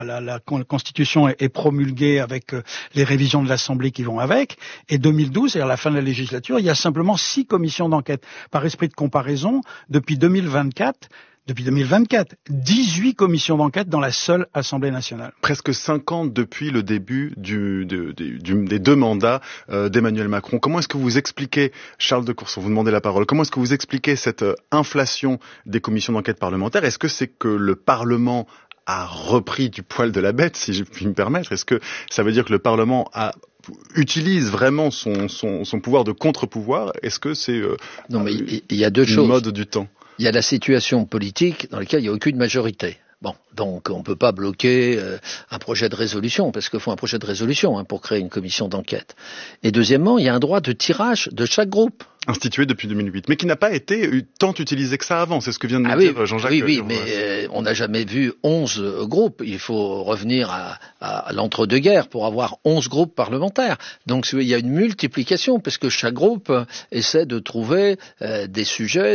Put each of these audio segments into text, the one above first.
La Constitution est promulguée avec les révisions de l'Assemblée qui vont avec. Et 2012, c'est-à-dire la fin de la législature, il y a simplement 6 commissions d'enquête. Par esprit de comparaison, depuis 2024, 18 commissions d'enquête dans la seule Assemblée nationale. Presque 5 ans depuis le début des 2 mandats d'Emmanuel Macron. Comment est-ce que vous expliquez, Charles de Courson, vous demandez la parole, comment est-ce que vous expliquez cette inflation des commissions d'enquête parlementaires? Est-ce que c'est que le Parlement a repris du poil de la bête, si je puis me permettre? Est-ce que ça veut dire que le Parlement utilise vraiment son pouvoir de contre-pouvoir? Est-ce que c'est non, mais il y a deux choses. Mode du temps? Il y a la situation politique dans laquelle il n'y a aucune majorité. Bon, donc on ne peut pas bloquer un projet de résolution, parce qu'il faut un projet de résolution pour créer une commission d'enquête. Et deuxièmement, il y a un droit de tirage de chaque groupe. Institué depuis 2008, mais qui n'a pas été tant utilisé que ça avant, c'est ce que vient de nous dire Jean-Jacques. Oui, mais on n'a jamais vu 11 groupes. Il faut revenir à l'entre-deux-guerres pour avoir 11 groupes parlementaires. Donc il y a une multiplication, parce que chaque groupe essaie de trouver des sujets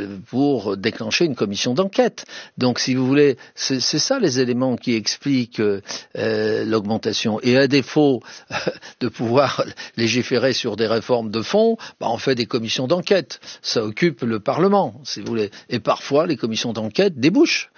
pour déclencher une commission d'enquête. Donc si vous voulez, c'est ça les éléments qui expliquent l'augmentation. Et à défaut de pouvoir légiférer sur des réformes de fond, on fait des commissions d'enquête. Ça occupe le Parlement, si vous voulez. Et parfois, les commissions d'enquête débouchent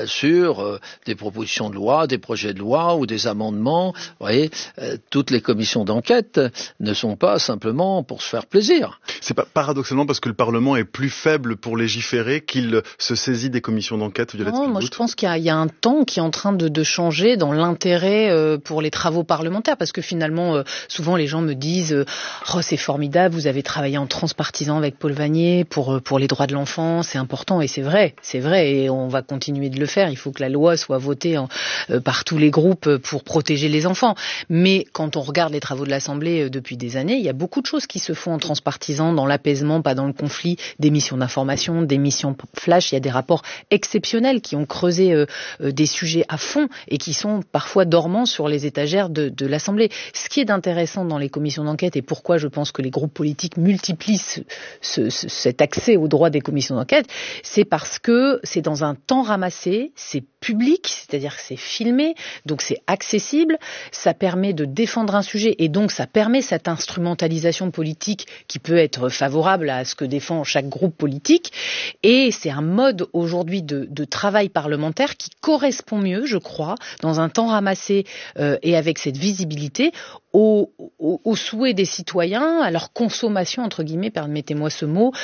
sur des propositions de loi, des projets de loi ou des amendements. Vous voyez, toutes les commissions d'enquête ne sont pas simplement pour se faire plaisir. C'est pas paradoxalement parce que le Parlement est plus faible pour légiférer qu'il se saisit des commissions d'enquête? Non, moi je pense qu'il y a un temps qui est en train de changer dans l'intérêt pour les travaux parlementaires, parce que finalement, souvent les gens me disent « Oh, c'est formidable, vous avez travaillé en transpartisan avec Paul Vannier pour les droits de l'enfant, c'est important ». Et c'est vrai, et on va continuer de le faire. Il faut que la loi soit votée par tous les groupes pour protéger les enfants. Mais quand on regarde les travaux de l'Assemblée depuis des années, il y a beaucoup de choses qui se font en transpartisan, dans l'apaisement, pas dans le conflit, des missions d'information, des missions flash. Il y a des rapports exceptionnels qui ont creusé des sujets à fond et qui sont parfois dormants sur les étagères de l'Assemblée. Ce qui est intéressant dans les commissions d'enquête, et pourquoi je pense que les groupes politiques multiplient cet accès aux droits des commissions d'enquête, c'est parce que c'est dans un temps ramassé, c'est public, c'est-à-dire que c'est filmé, donc c'est accessible, ça permet de défendre un sujet et donc ça permet cette instrumentalisation politique qui peut être favorable à ce que défend chaque groupe politique, et c'est un mode aujourd'hui de travail parlementaire qui correspond mieux, je crois, dans un temps ramassé et avec cette visibilité aux souhaits des citoyens, à leur consommation, entre guillemets, permettez-moi ce mot,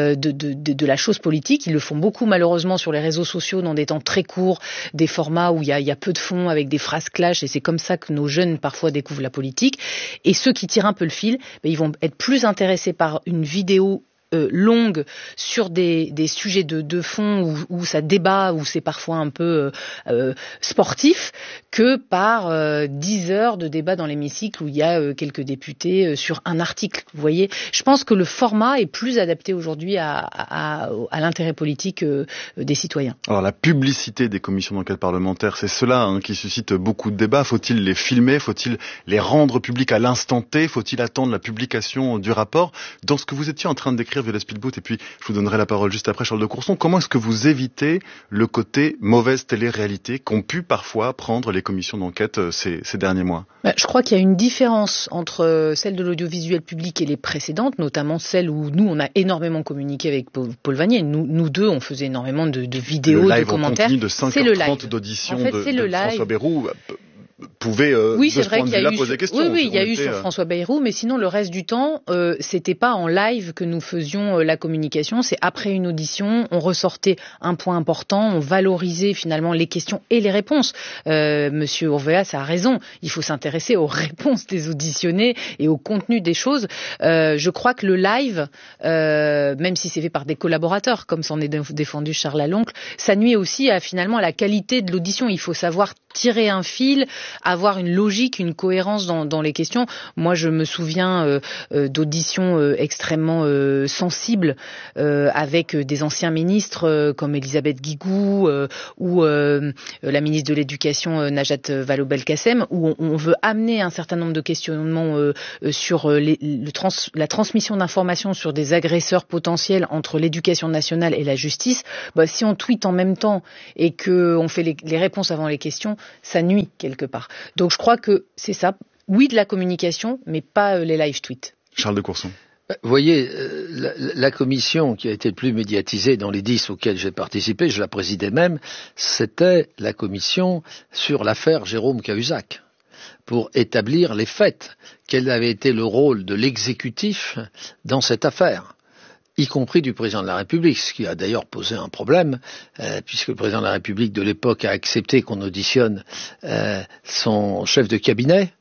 de la chose politique. Ils le font beaucoup malheureusement sur les réseaux sociaux dans des temps très courts, des formats où il y a peu de fond avec des phrases clash, et c'est comme ça que nos jeunes parfois découvrent la politique. Et ceux qui tirent un peu le fil, ils vont être plus intéressés par une vidéo longue sur des sujets de fond où ça débat, où c'est parfois un peu sportif, que par 10 heures de débat dans l'hémicycle où il y a quelques députés sur un article. Vous voyez, je pense que le format est plus adapté aujourd'hui à l'intérêt politique des citoyens. Alors la publicité des commissions d'enquête parlementaire, c'est cela qui suscite beaucoup de débats. Faut-il les filmer? Faut-il les rendre publics à l'instant T? Faut-il attendre la publication du rapport? Dans ce que vous étiez en train de décrire, Violette Spielbout, et puis je vous donnerai la parole juste après, Charles de Courson, comment est-ce que vous évitez le côté mauvaise télé-réalité qu'ont pu parfois prendre les commissions d'enquête ces derniers mois? Je crois qu'il y a une différence entre celle de l'audiovisuel public et les précédentes, notamment celle où nous, on a énormément communiqué avec Paul Vannier. Nous deux, on faisait énormément de vidéos, de commentaires. Le live en contenu de 5h30 d'audition de François Bayrou pouvait, oui, de ce point de vue-là, poser question. Oui, il y a eu sur François Bayrou, mais sinon, le reste du temps, c'était pas en live que nous faisions la communication, c'est après une audition, on ressortait un point important, on valorisait finalement les questions et les réponses. Monsieur Urveas a raison, il faut s'intéresser aux réponses des auditionnés et au contenu des choses. Je crois que le live, même si c'est fait par des collaborateurs, comme s'en est défendu Charles Laloncle, ça nuit aussi finalement à la qualité de l'audition. Il faut savoir tirer un fil, avoir une logique, une cohérence dans les questions. Moi, je me souviens d'auditions extrêmement sensibles avec des anciens ministres comme Elisabeth Guigou ou la ministre de l'Éducation Najat Vallaud-Belkacem, où on veut amener un certain nombre de questionnements sur la transmission d'informations sur des agresseurs potentiels entre l'éducation nationale et la justice. Si on tweete en même temps et qu'on fait les réponses avant les questions, ça nuit quelque part. Donc je crois que c'est ça. Oui, de la communication, mais pas les live tweets. Charles de Courson. Vous voyez, la commission qui a été le plus médiatisée dans les 10 auxquelles j'ai participé, je la présidais même, c'était la commission sur l'affaire Jérôme Cahuzac, pour établir les faits. Quel avait été le rôle de l'exécutif dans cette affaire, y compris du président de la République, ce qui a d'ailleurs posé un problème, puisque le président de la République de l'époque a accepté qu'on auditionne son chef de cabinet.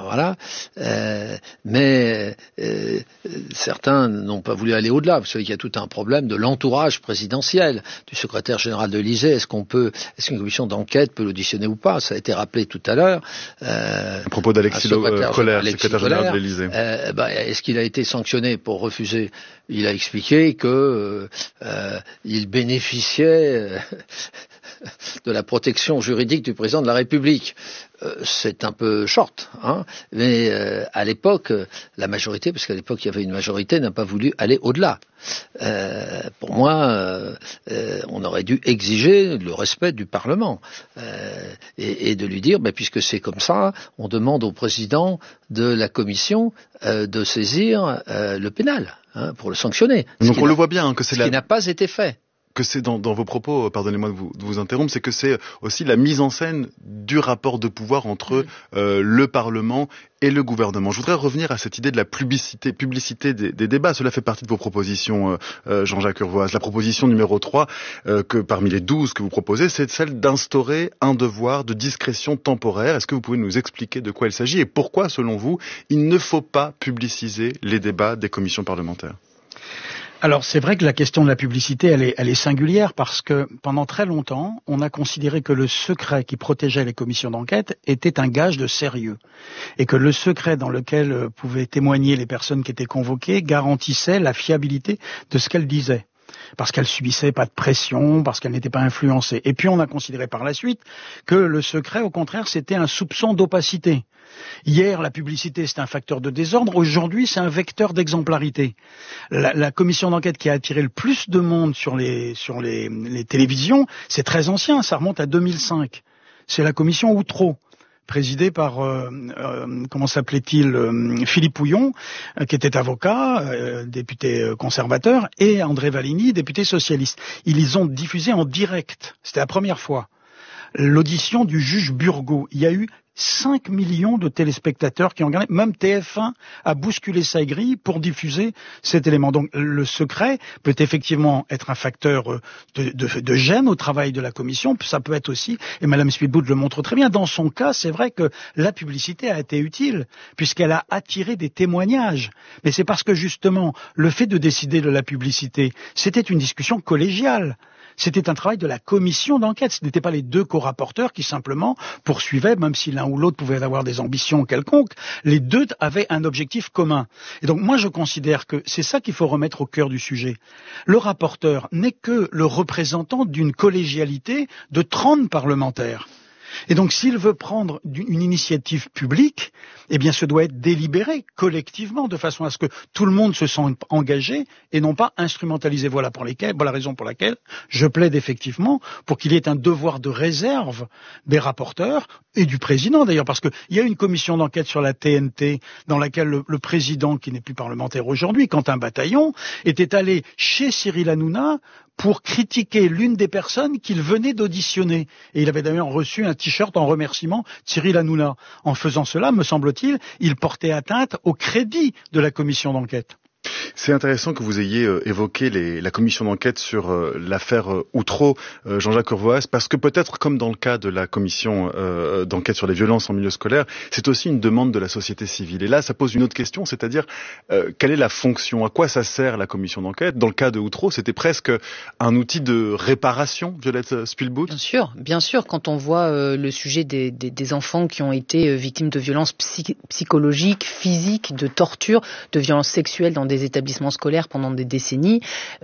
Mais certains n'ont pas voulu aller au-delà. Vous savez qu'il y a tout un problème de l'entourage présidentiel, du secrétaire général de l'Élysée. Est-ce qu'une commission d'enquête peut l'auditionner ou pas? Ça a été rappelé tout à l'heure. À propos d'Alexis Kohler, secrétaire général de l'Élysée. Est-ce qu'il a été sanctionné pour refuser? Il a expliqué que il bénéficiait de la protection juridique du président de la République. C'est un peu short, mais à l'époque, la majorité, parce qu'à l'époque il y avait une majorité, n'a pas voulu aller au-delà. Pour moi, on aurait dû exiger le respect du Parlement et de lui dire, puisque c'est comme ça, on demande au président de la Commission de saisir le pénal pour le sanctionner. Donc on le voit bien que c'est ce qui n'a pas été fait. Que c'est dans vos propos, pardonnez-moi de vous interrompre, c'est que c'est aussi la mise en scène du rapport de pouvoir entre le Parlement et le gouvernement. Je voudrais revenir à cette idée de la publicité des débats. Cela fait partie de vos propositions, Jean-Jacques Urvoas. La proposition numéro 3, que parmi les 12 que vous proposez, c'est celle d'instaurer un devoir de discrétion temporaire. Est-ce que vous pouvez nous expliquer de quoi il s'agit et pourquoi, selon vous, il ne faut pas publiciser les débats des commissions parlementaires? Alors c'est vrai que la question de la publicité, elle est singulière parce que pendant très longtemps, on a considéré que le secret qui protégeait les commissions d'enquête était un gage de sérieux et que le secret dans lequel pouvaient témoigner les personnes qui étaient convoquées garantissait la fiabilité de ce qu'elles disaient. Parce qu'elle subissait pas de pression, parce qu'elle n'était pas influencée. Et puis on a considéré par la suite que le secret, au contraire, c'était un soupçon d'opacité. Hier, la publicité, c'est un facteur de désordre. Aujourd'hui, c'est un vecteur d'exemplarité. La commission d'enquête qui a attiré le plus de monde sur les télévisions, c'est très ancien, ça remonte à 2005. C'est la commission Outreau, présidé par, comment s'appelait-il, Philippe Pouillon, qui était avocat, député conservateur, et André Valigny, député socialiste. Ils ont diffusé en direct, c'était la première fois, l'audition du juge Burgot. Il y a eu 5 millions de téléspectateurs qui ont regardé. Même TF1 a bousculé sa grille pour diffuser cet élément. Donc le secret peut effectivement être un facteur de gêne au travail de la commission. Ça peut être aussi, et Madame Spielbout le montre très bien, dans son cas, c'est vrai que la publicité a été utile, puisqu'elle a attiré des témoignages. Mais c'est parce que justement, le fait de décider de la publicité, c'était une discussion collégiale. C'était un travail de la commission d'enquête. Ce n'étaient pas les deux co-rapporteurs qui simplement poursuivaient, même si l'un ou l'autre pouvait avoir des ambitions quelconques. Les deux avaient un objectif commun. Et donc moi je considère que c'est ça qu'il faut remettre au cœur du sujet. Le rapporteur n'est que le représentant d'une collégialité de 30 parlementaires. Et donc s'il veut prendre une initiative publique, eh bien ce doit être délibéré collectivement de façon à ce que tout le monde se sente engagé et non pas instrumentalisé. Voilà la raison pour laquelle je plaide effectivement pour qu'il y ait un devoir de réserve des rapporteurs et du président d'ailleurs, parce qu'il y a une commission d'enquête sur la TNT dans laquelle le président, qui n'est plus parlementaire aujourd'hui, Quentin Bataillon, était allé chez Cyril Hanouna pour critiquer l'une des personnes qu'il venait d'auditionner. Et il avait d'ailleurs reçu un t-shirt en remerciement de Cyril Hanouna. En faisant cela, me semble-t-il, il portait atteinte au crédit de la commission d'enquête. C'est intéressant que vous ayez évoqué la commission d'enquête sur l'affaire Outreau, Jean-Jacques Urvoas, parce que peut-être comme dans le cas de la commission d'enquête sur les violences en milieu scolaire, c'est aussi une demande de la société civile. Et là, ça pose une autre question, c'est-à-dire quelle est la fonction, à quoi ça sert la commission d'enquête? Dans le cas de Outreau, c'était presque un outil de réparation, Violette Spielbout? Bien sûr, quand on voit le sujet des enfants qui ont été victimes de violences psychologiques, physiques, de torture, de violences sexuelles dans des établissements scolaires pendant des décennies,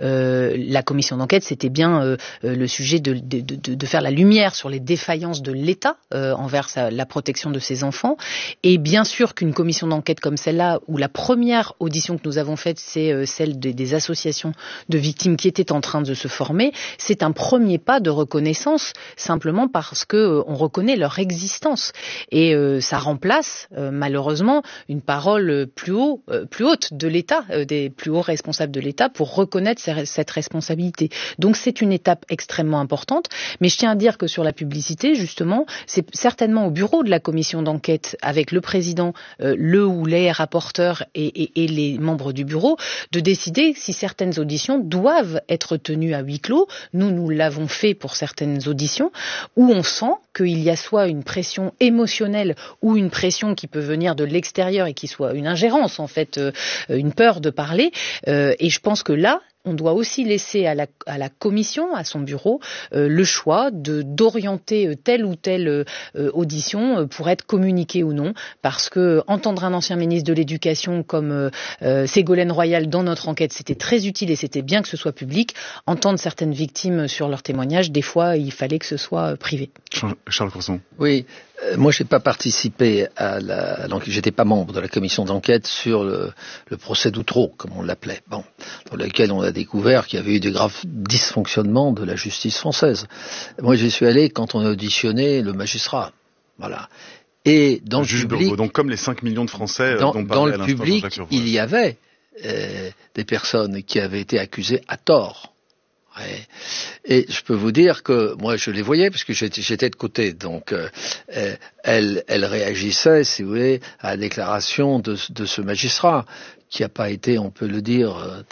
la commission d'enquête, c'était bien le sujet de faire la lumière sur les défaillances de l'État envers la protection de ses enfants. Et bien sûr qu'une commission d'enquête comme celle-là, où la première audition que nous avons faite, c'est celle des associations de victimes qui étaient en train de se former, c'est un premier pas de reconnaissance, simplement parce que on reconnaît leur existence. Et ça remplace malheureusement une parole plus haute de l'État, des plus hauts responsables de l'État, pour reconnaître cette responsabilité. Donc c'est une étape extrêmement importante, mais je tiens à dire que sur la publicité, justement, c'est certainement au bureau de la commission d'enquête, avec le président, le ou les rapporteurs et les membres du bureau, de décider si certaines auditions doivent être tenues à huis clos. Nous l'avons fait pour certaines auditions, où on sent qu'il y a soit une pression émotionnelle ou une pression qui peut venir de l'extérieur et qui soit une ingérence, en fait, une peur de parler. Et je pense que là, on doit aussi laisser à la commission, à son bureau, le choix d'orienter telle ou telle audition pour être communiquée ou non, parce que entendre un ancien ministre de l'Éducation comme Ségolène Royal dans notre enquête, c'était très utile et c'était bien que ce soit public. Entendre certaines victimes sur leurs témoignages, des fois, il fallait que ce soit privé. Charles Courson. Oui. Moi, j'ai pas participé j'étais pas membre de la commission d'enquête sur le procès d'Outreau, comme on l'appelait. Bon, dans lequel on a découvert qu'il y avait eu des graves dysfonctionnements de la justice française. Moi, j'y suis allé quand on a auditionné le magistrat. Voilà. Et dans le public, Burgot, donc comme les 5 millions de Français dont dans parlait le public, il y avait des personnes qui avaient été accusées à tort. Ouais. Et je peux vous dire que moi je les voyais parce que j'étais de côté, donc elle réagissait, si vous voulez, à la déclaration de ce magistrat qui n'a pas été, on peut le dire,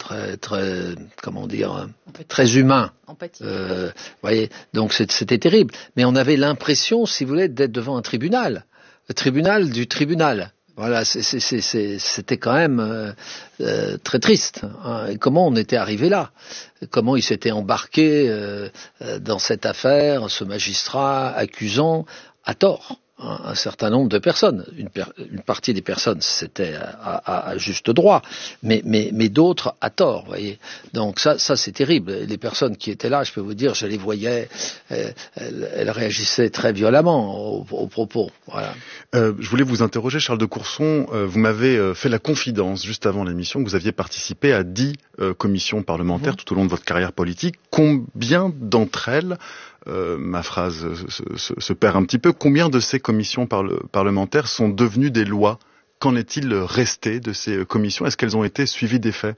très humain. Voyez, donc c'était terrible. Mais on avait l'impression, si vous voulez, d'être devant un tribunal, le tribunal du tribunal. Voilà, c'était quand même très triste. Hein. Et comment on était arrivé là? Comment il s'était embarqué dans cette affaire, ce magistrat accusant à tort un certain nombre de personnes. Une partie des personnes, c'était à juste droit, mais d'autres à tort, voyez. Donc ça c'est terrible. Les personnes qui étaient là, je peux vous dire, je les voyais, elles réagissaient très violemment aux propos. Voilà. Je voulais vous interroger, Charles de Courson. Vous m'avez fait la confidence juste avant l'émission que vous aviez participé à 10 commissions parlementaires tout au long de votre carrière politique. Combien d'entre elles, ma phrase se perd un petit peu, combien de ces commissions parlementaires sont devenues des lois? Qu'en est-il resté de ces commissions? Est-ce qu'elles ont été suivies des faits?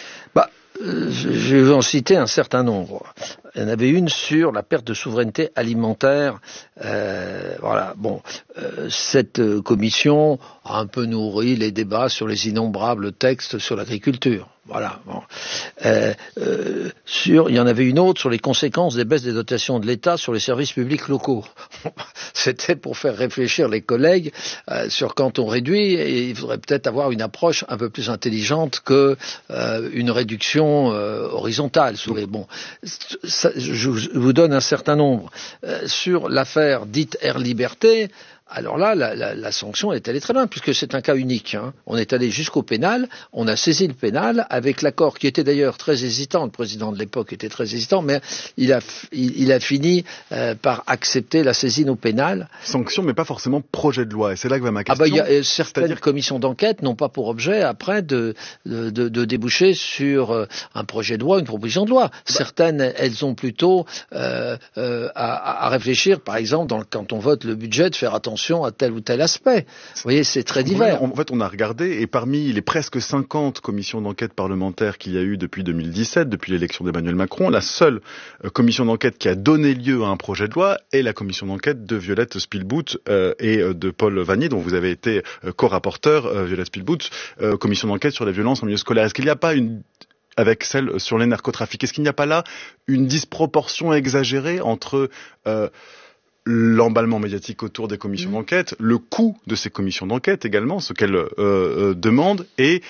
Je vais en citer un certain nombre. Il y en avait une sur la perte de souveraineté alimentaire. Voilà. Bon, cette commission a un peu nourri les débats sur les innombrables textes sur l'agriculture. Voilà. Bon. Il y en avait une autre sur les conséquences des baisses des dotations de l'État sur les services publics locaux. C'était pour faire réfléchir les collègues sur quand on réduit, et il faudrait peut-être avoir une approche un peu plus intelligente que une réduction horizontale. Bon, je vous donne un certain nombre. Sur l'affaire dite Air Liberté, alors là, la sanction est allée très loin, puisque c'est un cas unique. Hein. On est allé jusqu'au pénal, on a saisi le pénal, avec l'accord qui était d'ailleurs très hésitant, le président de l'époque était très hésitant, mais il a fini par accepter la saisine au pénal. Sanction, mais pas forcément projet de loi, et c'est là que va ma question. Certaines commissions d'enquête n'ont pas pour objet, après, de déboucher sur un projet de loi, une proposition de loi. Certaines, elles ont plutôt à réfléchir, par exemple, quand on vote le budget, de faire attention attention à tel ou tel aspect. Vous voyez, c'est très divers. En fait, on a regardé, et parmi les presque 50 commissions d'enquête parlementaires qu'il y a eu depuis 2017, depuis l'élection d'Emmanuel Macron, la seule commission d'enquête qui a donné lieu à un projet de loi est la commission d'enquête de Violette Spilbout et de Paul Vannier, dont vous avez été co-rapporteur, Violette Spilbout, commission d'enquête sur les violences en milieu scolaire. Est-ce qu'il n'y a pas avec celle sur les narcotrafics, est-ce qu'il n'y a pas là une disproportion exagérée entre l'emballement médiatique autour des commissions d'enquête, le coût de ces commissions d'enquête également, ce qu'elles demandent, et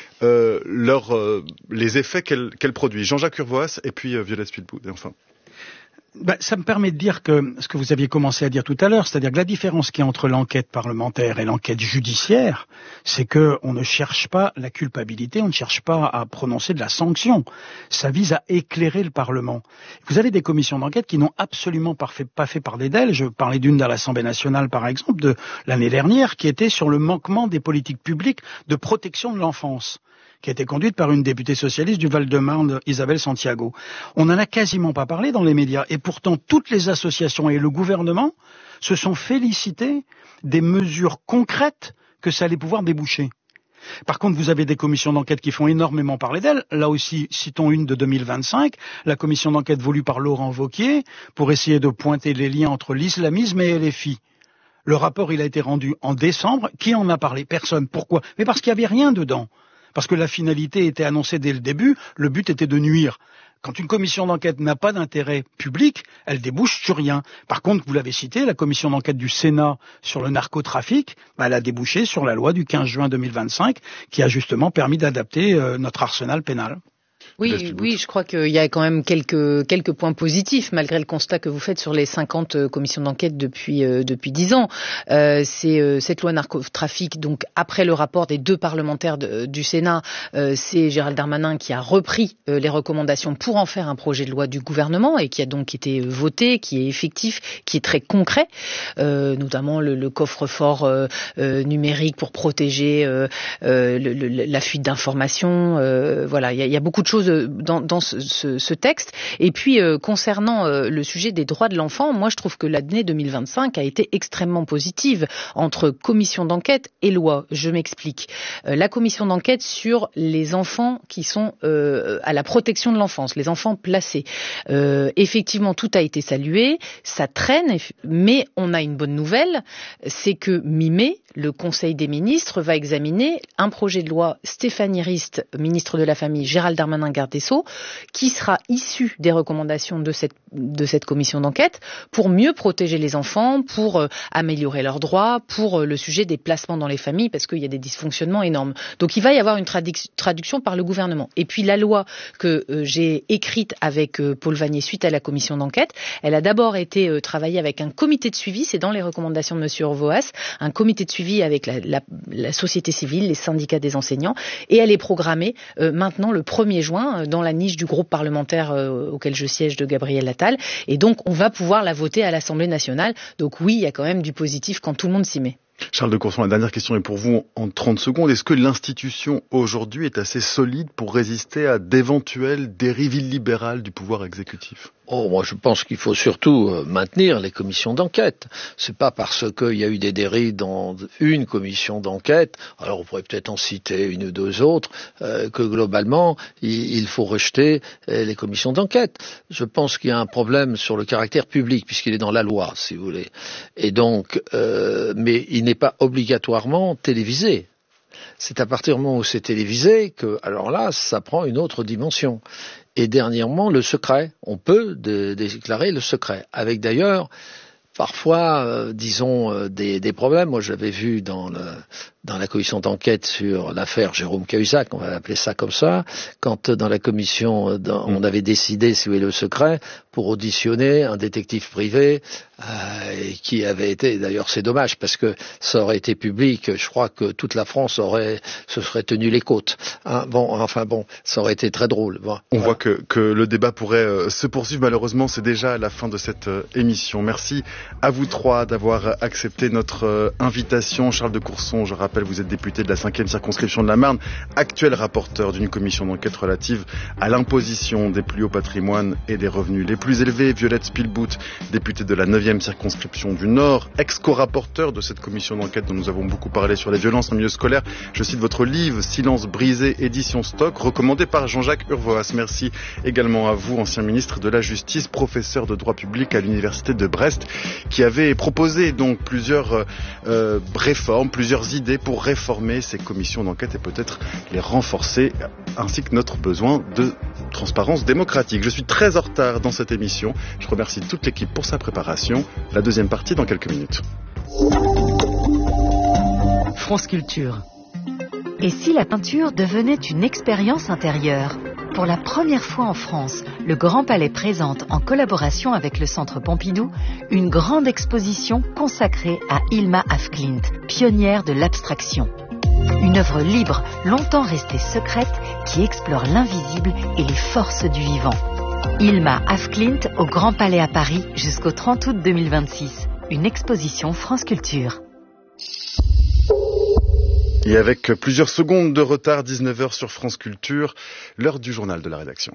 les effets qu'elles produisent. Jean-Jacques Urvoas et puis Violette Spilbout, et enfin. Ça me permet de dire que ce que vous aviez commencé à dire tout à l'heure, c'est-à-dire que la différence qu'il y a entre l'enquête parlementaire et l'enquête judiciaire, c'est que on ne cherche pas la culpabilité, on ne cherche pas à prononcer de la sanction. Ça vise à éclairer le Parlement. Vous avez des commissions d'enquête qui n'ont absolument pas fait parler d'elles. Je parlais d'une à l'Assemblée nationale, par exemple, de l'année dernière, qui était sur le manquement des politiques publiques de protection de l'enfance, qui a été conduite par une députée socialiste du Val-de-Marne, Isabelle Santiago. On n'en a quasiment pas parlé dans les médias, et pourtant toutes les associations et le gouvernement se sont félicités des mesures concrètes que ça allait pouvoir déboucher. Par contre, vous avez des commissions d'enquête qui font énormément parler d'elles. Là aussi, citons une de 2025, la commission d'enquête voulue par Laurent Wauquiez, pour essayer de pointer les liens entre l'islamisme et LFI. Le rapport, il a été rendu en décembre. Qui en a parlé? Personne. Pourquoi? Mais parce qu'il n'y avait rien dedans. Parce que la finalité était annoncée dès le début, le but était de nuire. Quand une commission d'enquête n'a pas d'intérêt public, elle débouche sur rien. Par contre, vous l'avez cité, la commission d'enquête du Sénat sur le narcotrafic, elle a débouché sur la loi du 15 juin 2025 qui a justement permis d'adapter notre arsenal pénal. Oui, je crois qu'il y a quand même quelques points positifs malgré le constat que vous faites sur les 50 commissions d'enquête depuis 10 ans. C'est cette loi narcotrafic, donc après le rapport des 2 parlementaires du Sénat, c'est Gérald Darmanin qui a repris les recommandations pour en faire un projet de loi du gouvernement et qui a donc été voté, qui est effectif, qui est très concret, notamment le coffre-fort numérique pour protéger la fuite d'informations. Voilà, il y a beaucoup de choses dans ce texte. Et puis, concernant le sujet des droits de l'enfant, moi, je trouve que l'année 2025 a été extrêmement positive entre commission d'enquête et loi. Je m'explique. La commission d'enquête sur les enfants qui sont à la protection de l'enfance, les enfants placés. Effectivement, tout a été salué, ça traîne, mais on a une bonne nouvelle, c'est que mi-mai, le Conseil des ministres va examiner un projet de loi Stéphanie Rist, ministre de la Famille, Gérald Darmanin, garde des Sceaux, qui sera issu des recommandations de cette commission d'enquête pour mieux protéger les enfants, pour améliorer leurs droits, pour le sujet des placements dans les familles, parce qu'il y a des dysfonctionnements énormes. Donc il va y avoir une traduction par le gouvernement. Et puis la loi que j'ai écrite avec Paul Vannier suite à la commission d'enquête, elle a d'abord été travaillée avec un comité de suivi, c'est dans les recommandations de M. Urvoas, un comité de suivi avec la société civile, les syndicats des enseignants, et elle est programmée maintenant le 1er juin dans la niche du groupe parlementaire auquel je siège de Gabriel Attal, et donc on va pouvoir la voter à l'Assemblée nationale. Donc oui, il y a quand même du positif quand tout le monde s'y met. Charles de Courson, la dernière question est pour vous en 30 secondes. Est-ce que l'institution aujourd'hui est assez solide pour résister à d'éventuelles dérives illibérales du pouvoir exécutif ? Moi je pense qu'il faut surtout maintenir les commissions d'enquête. C'est pas parce qu'il y a eu des dérives dans une commission d'enquête, alors on pourrait peut-être en citer une ou deux autres, que globalement il faut rejeter les commissions d'enquête. Je pense qu'il y a un problème sur le caractère public puisqu'il est dans la loi, si vous voulez. Et donc, mais il n'est pas obligatoirement télévisé. C'est à partir du moment où c'est télévisé que, alors là, ça prend une autre dimension. Et dernièrement, le secret. On peut déclarer le secret. Avec d'ailleurs, parfois, disons, des problèmes. Moi, j'avais vu dans la commission d'enquête sur l'affaire Jérôme Cahuzac, on va appeler ça comme ça, quand dans la commission, on avait décidé, si vous voulez, le secret, pour auditionner un détective privé, qui avait été, d'ailleurs c'est dommage, parce que ça aurait été public, je crois que toute la France se serait tenu les côtes. Hein, ça aurait été très drôle. Bon, on voit que le débat pourrait se poursuivre, malheureusement c'est déjà la fin de cette émission. Merci à vous trois d'avoir accepté notre invitation. Charles de Courson, je rappelle rappelle, vous êtes député de la 5e circonscription de la Marne, actuel rapporteur d'une commission d'enquête relative à l'imposition des plus hauts patrimoines et des revenus les plus élevés. Violette Spielbout, députée de la 9e circonscription du Nord, ex-co-rapporteur de cette commission d'enquête dont nous avons beaucoup parlé sur les violences en milieu scolaire. Je cite votre livre, Silence brisé, édition Stock, recommandé par Jean-Jacques Urvoas. Merci également à vous, ancien ministre de la Justice, professeur de droit public à l'université de Brest, qui avait proposé donc plusieurs réformes, plusieurs idées pour réformer ces commissions d'enquête et peut-être les renforcer, ainsi que notre besoin de transparence démocratique. Je suis très en retard dans cette émission. Je remercie toute l'équipe pour sa préparation. La deuxième partie dans quelques minutes. France Culture. Et si la peinture devenait une expérience intérieure ? Pour la première fois en France, le Grand Palais présente, en collaboration avec le Centre Pompidou, une grande exposition consacrée à Hilma af Klint, pionnière de l'abstraction. Une œuvre libre, longtemps restée secrète, qui explore l'invisible et les forces du vivant. Hilma af Klint au Grand Palais à Paris jusqu'au 30 août 2026. Une exposition France Culture. Et avec plusieurs secondes de retard, 19h sur France Culture, l'heure du journal de la rédaction.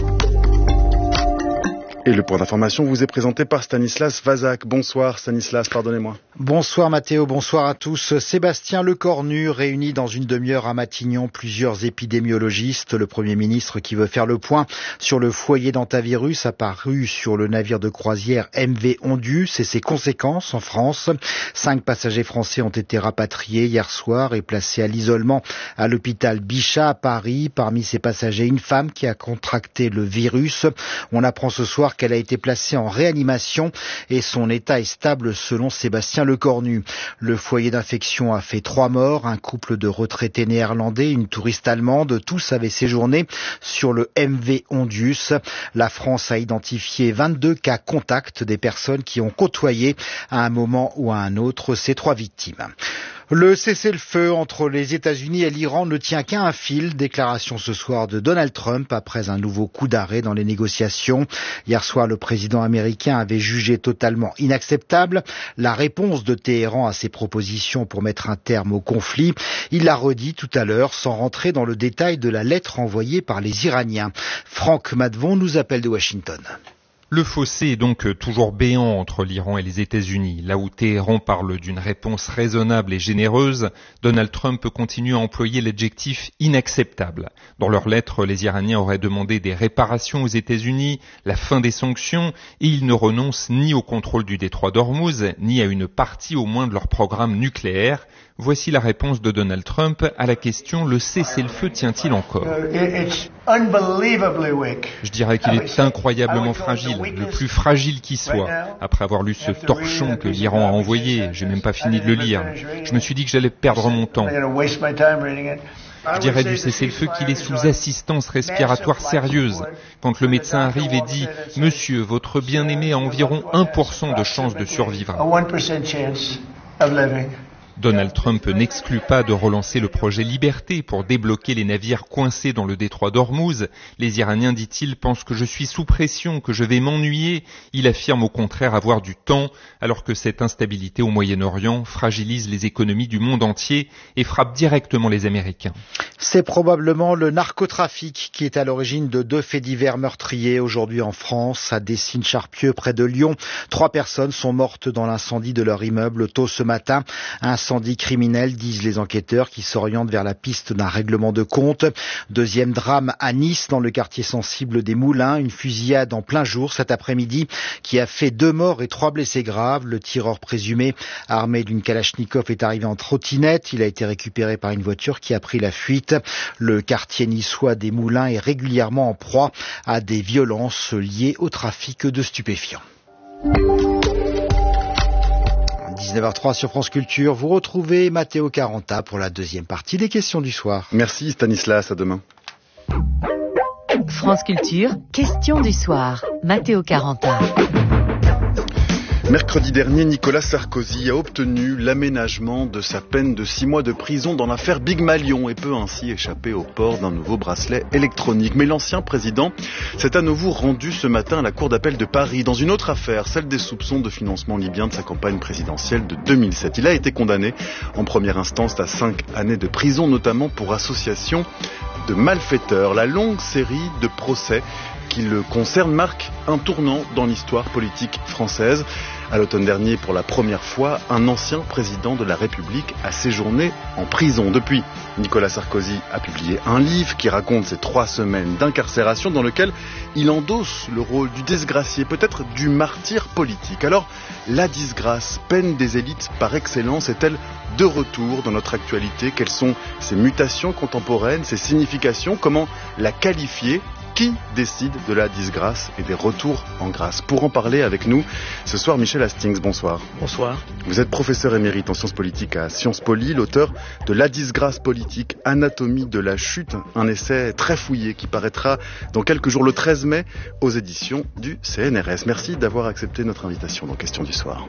Et le point d'information vous est présenté par Stanislas Vazak. Bonsoir Stanislas, pardonnez-moi. Bonsoir Mathéo, bonsoir à tous. Sébastien Lecornu réunit dans une demi-heure à Matignon plusieurs épidémiologistes. Le Premier ministre qui veut faire le point sur le foyer d'hantavirus apparu sur le navire de croisière MV Ondius et ses conséquences en France. 5 passagers français ont été rapatriés hier soir et placés à l'isolement à l'hôpital Bichat à Paris. Parmi ces passagers, une femme qui a contracté le virus. On apprend ce soir qu'elle a été placée en réanimation et son état est stable selon Sébastien Lecornu. Le foyer d'infection a fait 3 morts, un couple de retraités néerlandais, une touriste allemande, tous avaient séjourné sur le MV Ondius. La France a identifié 22 cas contacts des personnes qui ont côtoyé à un moment ou à un autre ces 3 victimes. Le cessez-le-feu entre les États-Unis et l'Iran ne tient qu'à un fil. Déclaration ce soir de Donald Trump après un nouveau coup d'arrêt dans les négociations. Hier soir, le président américain avait jugé totalement inacceptable la réponse de Téhéran à ses propositions pour mettre un terme au conflit. Il l'a redit tout à l'heure sans rentrer dans le détail de la lettre envoyée par les Iraniens. Franck Madvon nous appelle de Washington. Le fossé est donc toujours béant entre l'Iran et les États-Unis. Là où Téhéran parle d'une réponse raisonnable et généreuse, Donald Trump continue à employer l'adjectif inacceptable. Dans leur lettre, les Iraniens auraient demandé des réparations aux États-Unis, la fin des sanctions, et ils ne renoncent ni au contrôle du détroit d'Ormuz, ni à une partie au moins de leur programme nucléaire. Voici la réponse de Donald Trump à la question « Le cessez-le-feu tient-il encore ?» Je dirais qu'il est incroyablement fragile, le plus fragile qui soit. Après avoir lu ce torchon que l'Iran a envoyé, j'ai même pas fini de le lire. Je me suis dit que j'allais perdre mon temps. Je dirais du cessez-le-feu qu'il est sous assistance respiratoire sérieuse. Quand le médecin arrive et dit « Monsieur, votre bien-aimé a environ 1% de chance de survivre ». Donald Trump n'exclut pas de relancer le projet Liberté pour débloquer les navires coincés dans le détroit d'Ormuz. Les Iraniens, dit-il, pensent que je suis sous pression, que je vais m'ennuyer. Il affirme au contraire avoir du temps, alors que cette instabilité au Moyen-Orient fragilise les économies du monde entier et frappe directement les Américains. C'est probablement le narcotrafic qui est à l'origine de 2 faits divers meurtriers aujourd'hui en France, à Dessines-Charpieu, près de Lyon. 3 personnes sont mortes dans l'incendie de leur immeuble tôt ce matin. Incendie criminel, disent les enquêteurs, qui s'orientent vers la piste d'un règlement de compte. Deuxième drame à Nice, dans le quartier sensible des Moulins, une fusillade en plein jour cet après-midi qui a fait 2 morts et 3 blessés graves. Le tireur présumé, armé d'une Kalachnikov, est arrivé en trottinette. Il a été récupéré par une voiture qui a pris la fuite. Le quartier niçois des Moulins est régulièrement en proie à des violences liées au trafic de stupéfiants. 19h03 sur France Culture, vous retrouvez Matteo Caranta pour la deuxième partie des questions du soir. Merci Stanislas, à demain. France Culture, questions du soir. Matteo Caranta. Mercredi dernier, Nicolas Sarkozy a obtenu l'aménagement de sa peine de 6 mois de prison dans l'affaire Big Malion et peut ainsi échapper au port d'un nouveau bracelet électronique. Mais l'ancien président s'est à nouveau rendu ce matin à la Cour d'appel de Paris dans une autre affaire, celle des soupçons de financement libyen de sa campagne présidentielle de 2007. Il a été condamné en première instance à 5 années de prison, notamment pour association de malfaiteurs. La longue série de procès qui le concerne marque un tournant dans l'histoire politique française. À l'automne dernier, pour la première fois, un ancien président de la République a séjourné en prison. Depuis, Nicolas Sarkozy a publié un livre qui raconte ses 3 semaines d'incarcération dans lequel il endosse le rôle du disgracié, peut-être du martyr politique. Alors, la disgrâce, peine des élites par excellence, est-elle de retour dans notre actualité? Quelles sont ses mutations contemporaines, ses significations? Comment la qualifier? Qui décide de la disgrâce et des retours en grâce? Pour en parler avec nous, ce soir, Michel Hastings, bonsoir. Bonsoir. Vous êtes professeur émérite en sciences politiques à Sciences Po, l'auteur de La disgrâce politique, anatomie de la chute, un essai très fouillé qui paraîtra dans quelques jours, le 13 mai, aux éditions du CNRS. Merci d'avoir accepté notre invitation dans Questions du soir.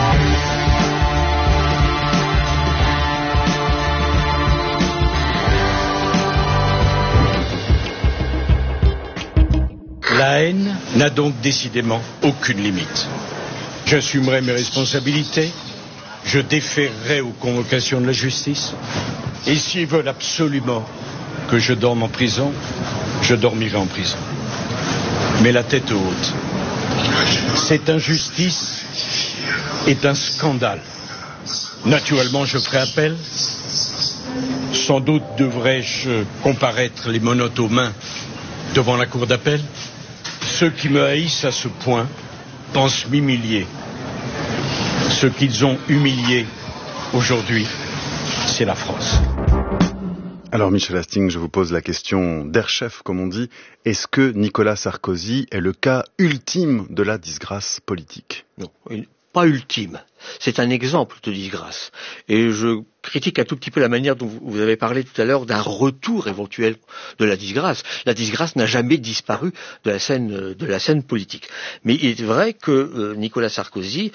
La haine n'a donc décidément aucune limite. J'assumerai mes responsabilités, je déférerai aux convocations de la justice, et s'ils veulent absolument que je dorme en prison, je dormirai en prison. Mais la tête haute. Cette injustice est un scandale. Naturellement, je ferai appel. Sans doute devrais-je comparaître les menottes aux mains devant la cour d'appel. Ceux qui me haïssent à ce point pensent m'humilier. Ce qu'ils ont humilié aujourd'hui, c'est la France. Alors Michel Hastings, je vous pose la question d'air chef, comme on dit. Est-ce que Nicolas Sarkozy est le cas ultime de la disgrâce politique? Non, pas ultime. C'est un exemple de disgrâce. Et je critique un tout petit peu la manière dont vous avez parlé tout à l'heure d'un retour éventuel de la disgrâce. La disgrâce n'a jamais disparu de la scène politique. Mais il est vrai que Nicolas Sarkozy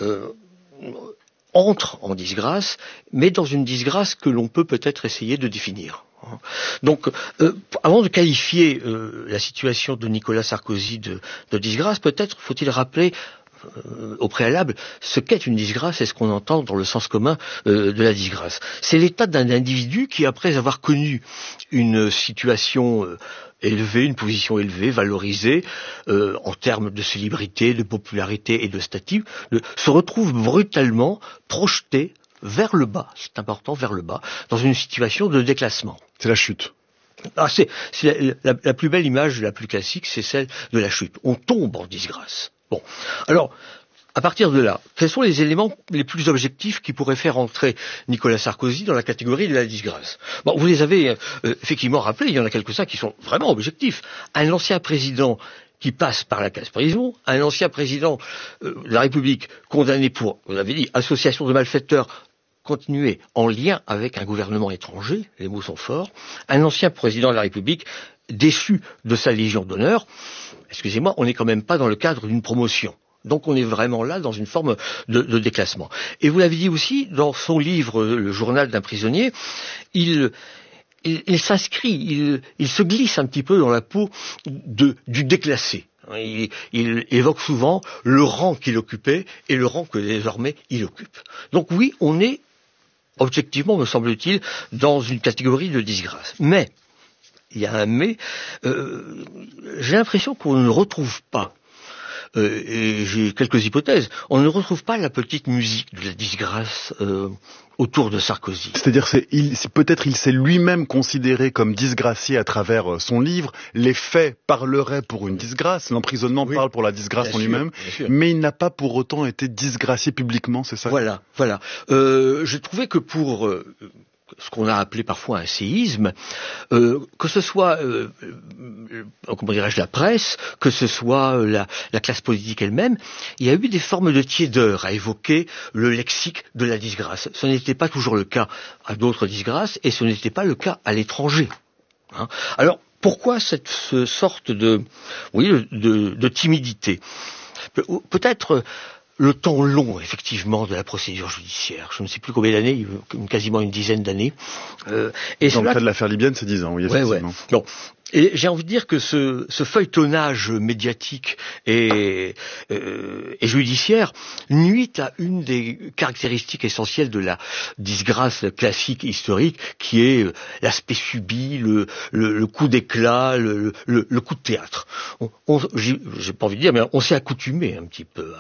entre en disgrâce, mais dans une disgrâce que l'on peut peut-être essayer de définir. Donc, avant de qualifier la situation de Nicolas Sarkozy de disgrâce, peut-être faut-il rappeler au préalable ce qu'est une disgrâce et ce qu'on entend dans le sens commun de la disgrâce. C'est l'état d'un individu qui, après avoir connu une situation élevée, une position élevée, valorisée en termes de célébrité, de popularité et de statut, se retrouve brutalement projeté vers le bas, c'est important, vers le bas, dans une situation de déclassement. C'est la chute. C'est la plus belle image, la plus classique, c'est celle de la chute. On tombe en disgrâce. Bon, alors, à partir de là, quels sont les éléments les plus objectifs qui pourraient faire entrer Nicolas Sarkozy dans la catégorie de la disgrâce? Bon, vous les avez effectivement rappelés, il y en a quelques-uns qui sont vraiment objectifs. Un ancien président qui passe par la case prison, un ancien président de la République condamné pour, vous l'avez dit, association de malfaiteurs continuée en lien avec un gouvernement étranger, les mots sont forts, un ancien président de la République déchu de sa Légion d'honneur. Excusez-moi, on n'est quand même pas dans le cadre d'une promotion. Donc on est vraiment là dans une forme de déclassement. Et vous l'avez dit aussi, dans son livre, Le journal d'un prisonnier, il s'inscrit, il se glisse un petit peu dans la peau du déclassé. Il évoque souvent le rang qu'il occupait et le rang que désormais il occupe. Donc oui, on est, objectivement, me semble-t-il, dans une catégorie de disgrâce. Mais, il y a un mais, j'ai l'impression qu'on ne retrouve pas, et j'ai quelques hypothèses, on ne retrouve pas la petite musique de la disgrâce autour de Sarkozy. C'est-à-dire, peut-être il s'est lui-même considéré comme disgracié à travers son livre, les faits parleraient pour une disgrâce, l'emprisonnement parle pour la disgrâce en lui-même, mais il n'a pas pour autant été disgracié publiquement, c'est ça? Voilà. J'ai trouvé que pour ce qu'on a appelé parfois un séisme, que ce soit, comment dirais-je, la presse, que ce soit la classe politique elle-même, il y a eu des formes de tiédeur à évoquer le lexique de la disgrâce. Ce n'était pas toujours le cas à d'autres disgrâces, et ce n'était pas le cas à l'étranger. Alors, pourquoi cette sorte de timidité? Peut-être le temps long, effectivement, de la procédure judiciaire. Je ne sais plus combien d'années, quasiment une dizaine d'années. Et dans le cas de l'affaire libyenne, c'est 10 ans, oui, effectivement. Ouais. Bon. Et j'ai envie de dire que ce feuilletonnage médiatique et judiciaire nuit à une des caractéristiques essentielles de la disgrâce classique historique, qui est l'aspect subi, le coup d'éclat, le coup de théâtre. J'ai pas envie de dire, mais on s'est accoutumé un petit peu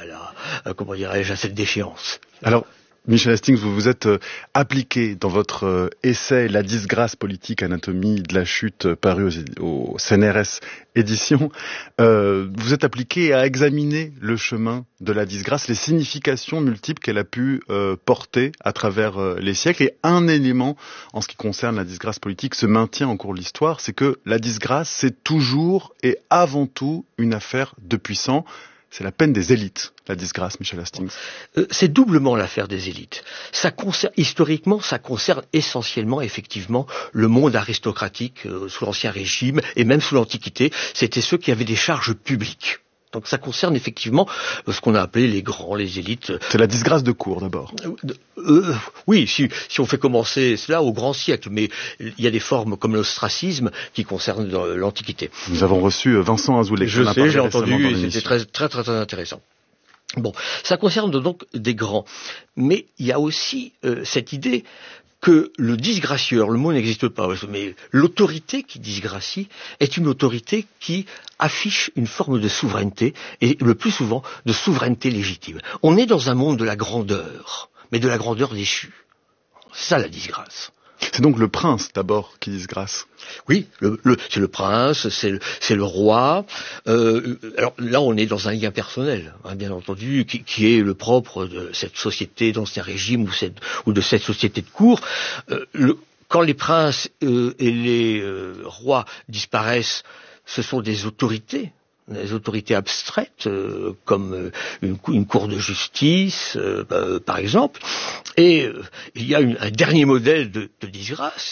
à cette déchéance. Alors, Michel Hastings, vous vous êtes appliqué dans votre essai « La disgrâce politique, anatomie de la chute » paru au CNRS édition. Vous êtes appliqué à examiner le chemin de la disgrâce, les significations multiples qu'elle a pu porter à travers les siècles. Et un élément en ce qui concerne la disgrâce politique se maintient en cours de l'histoire, c'est que la disgrâce, c'est toujours et avant tout une affaire de puissants. C'est la peine des élites, la disgrâce, Michel Hastings. C'est doublement l'affaire des élites. Historiquement, ça concerne essentiellement, effectivement, le monde aristocratique sous l'Ancien Régime et même sous l'Antiquité. C'était ceux qui avaient des charges publiques. Donc ça concerne effectivement ce qu'on a appelé les grands, les élites. C'est la disgrâce de cour d'abord. Oui, si on fait commencer cela au grand siècle, mais il y a des formes comme l'ostracisme qui concernent l'Antiquité. Nous avons reçu Vincent Azoulay. Je sais, j'ai entendu, et c'était très intéressant. Bon, ça concerne donc des grands, mais il y a aussi cette idée que le disgracieur, le mot n'existe pas, mais l'autorité qui disgracie est une autorité qui affiche une forme de souveraineté, et le plus souvent de souveraineté légitime. On est dans un monde de la grandeur, mais de la grandeur déchue. C'est ça la disgrâce. C'est donc le prince d'abord qui disgrâce. Oui, c'est le prince, c'est le roi. Alors là, on est dans un lien personnel, bien entendu, qui est le propre de cette société d'Ancien Régime ou de cette société de cour. Quand les princes et les rois disparaissent, ce sont des autorités abstraites, comme une cour de justice, par exemple. Et il y a un dernier modèle de disgrâce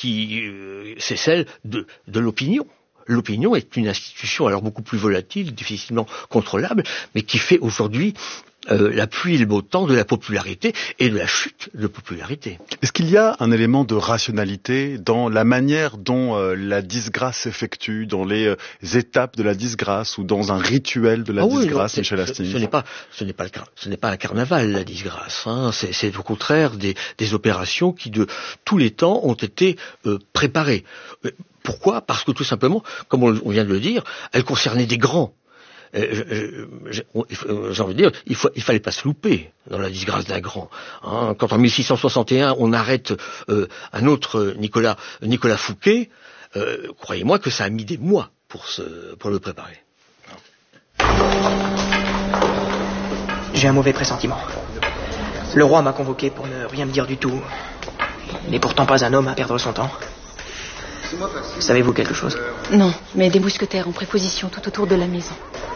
c'est celle de l'opinion. L'opinion est une institution alors beaucoup plus volatile, difficilement contrôlable, mais qui fait aujourd'hui la pluie et le beau temps de la popularité et de la chute de popularité. Est-ce qu'il y a un élément de rationalité dans la manière dont la disgrâce s'effectue, dans les étapes de la disgrâce ou dans un rituel de la disgrâce, Michel Hastings? Ce n'est pas un carnaval, la disgrâce. C'est au contraire des opérations qui de tous les temps ont été préparées. Pourquoi ? Parce que tout simplement, comme on vient de le dire, elles concernaient des grands. J'ai envie de dire, il fallait pas se louper dans la disgrâce d'un grand. Quand en 1661 on arrête un autre Nicolas Fouquet, croyez-moi que ça a mis des mois pour le préparer. J'ai un mauvais pressentiment. Le roi m'a convoqué pour ne rien me dire du tout. Il n'est pourtant pas un homme à perdre son temps. Savez-vous quelque chose ? Non, mais des mousquetaires en préposition tout autour de la maison.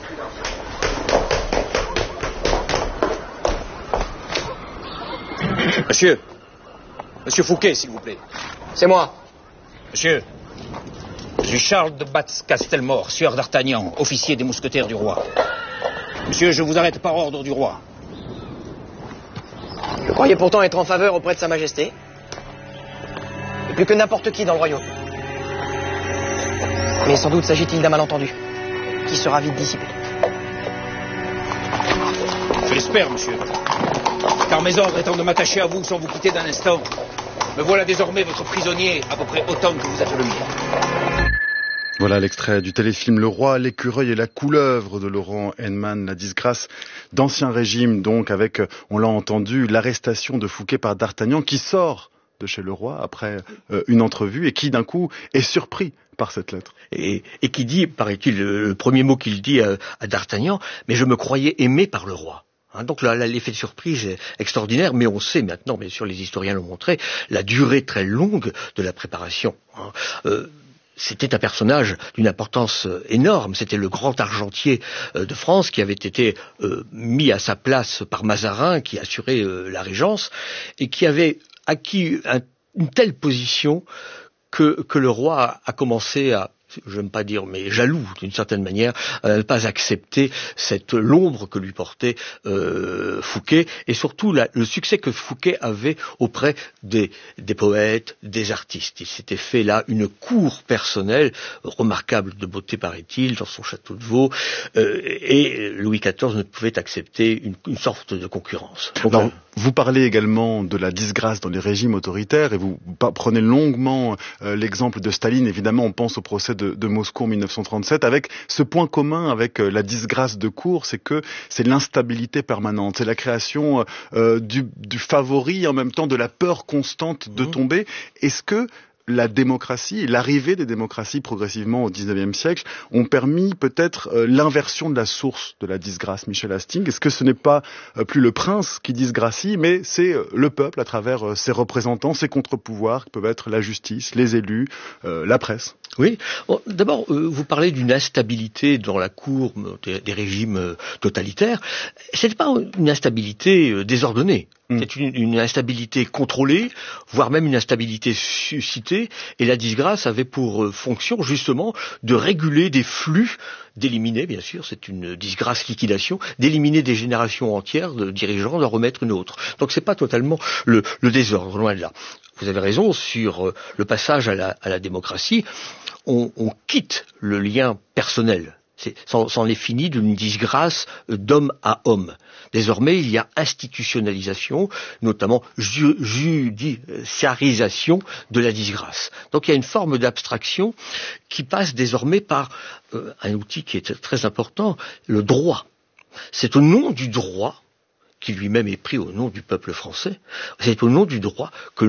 Monsieur Fouquet, s'il vous plaît. C'est moi. Monsieur, je suis Charles de Batz-Castelmore, sieur d'Artagnan, officier des mousquetaires du roi. Monsieur, je vous arrête par ordre du roi. Je croyais pourtant être en faveur auprès de Sa Majesté. Et plus que n'importe qui dans le royaume. Mais sans doute s'agit-il d'un malentendu, qui sera vite dissipé. Je l'espère, monsieur. Car mes ordres étant de m'attacher à vous sans vous quitter d'un instant, me voilà désormais votre prisonnier, à peu près autant que vous êtes le mien. Voilà l'extrait du téléfilm Le Roi, l'écureuil et la couleuvre de Laurent Heinemann, la disgrâce d'Ancien Régime, donc avec, on l'a entendu, l'arrestation de Fouquet par d'Artagnan qui sort de chez le roi après une entrevue et qui d'un coup est surpris par cette lettre. Et qui dit, paraît-il, le premier mot qu'il dit à d'Artagnan, mais je me croyais aimé par le roi. Donc là, l'effet de surprise est extraordinaire, mais on sait maintenant, bien sûr les historiens l'ont montré, la durée très longue de la préparation. C'était un personnage d'une importance énorme, c'était le grand argentier de France qui avait été mis à sa place par Mazarin, qui assurait la régence, et qui avait acquis une telle position que le roi a commencé à j'aime pas dire, mais jaloux d'une certaine manière, à ne pas accepter l'ombre que lui portait Fouquet, et surtout le succès que Fouquet avait auprès des poètes, des artistes. Il s'était fait là une cour personnelle, remarquable de beauté paraît-il, dans son château de Vaux, et Louis XIV ne pouvait accepter une sorte de concurrence. Donc, alors, vous parlez également de la disgrâce dans les régimes autoritaires, et vous prenez longuement l'exemple de Staline. Évidemment, on pense au procès de Moscou en 1937, avec ce point commun avec la disgrâce de cour, c'est que c'est l'instabilité permanente, c'est la création du favori, en même temps de la peur constante de tomber. Est-ce que la démocratie et l'arrivée des démocraties progressivement au XIXe siècle ont permis peut-être l'inversion de la source de la disgrâce, Michel Hastings? Est-ce que ce n'est pas plus le prince qui disgracie, mais c'est le peuple à travers ses représentants, ses contre-pouvoirs, qui peuvent être la justice, les élus, la presse? Oui. Bon, d'abord, vous parlez d'une instabilité dans la cour des régimes totalitaires. Ce n'est pas une instabilité désordonnée. C'est une instabilité contrôlée, voire même une instabilité suscitée, et la disgrâce avait pour fonction justement de réguler des flux, d'éliminer, bien sûr, c'est une disgrâce liquidation, d'éliminer des générations entières de dirigeants, d'en remettre une autre. Donc c'est pas totalement le désordre, loin de là. Vous avez raison sur le passage à la démocratie. On quitte le lien personnel. C'en est fini d'une disgrâce d'homme à homme. Désormais, il y a institutionnalisation, notamment judiciarisation de la disgrâce. Donc il y a une forme d'abstraction qui passe désormais par un outil qui est très important, le droit. C'est au nom du droit, qui lui-même est pris au nom du peuple français, c'est au nom du droit que